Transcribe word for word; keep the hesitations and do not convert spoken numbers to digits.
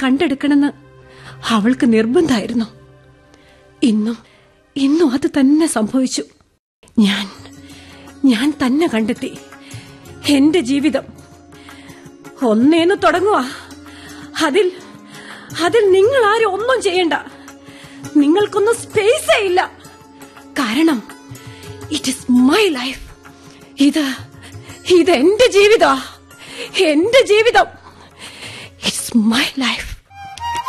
കണ്ടെടുക്കണമെന്ന് അവൾക്ക് നിർബന്ധമായിരുന്നു. ഇന്നും ഇന്നും അത് തന്നെ സംഭവിച്ചു. ഞാൻ ഞാൻ തന്നെ കണ്ടെത്തി എന്റെ ജീവിതം. ഒന്നേന്ന് തുടങ്ങുക. അതിൽ അതിൽ നിങ്ങൾ ആരും ഒന്നും ചെയ്യണ്ട. നിങ്ങൾക്കൊന്നും സ്പേസേ ഇല്ല. കാരണം ഇറ്റ് ഈസ് മൈ ലൈഫ്. ഇത് ഇത് എന്റെ ജീവിതം. എന്റെ ജീവിതം. It's my life.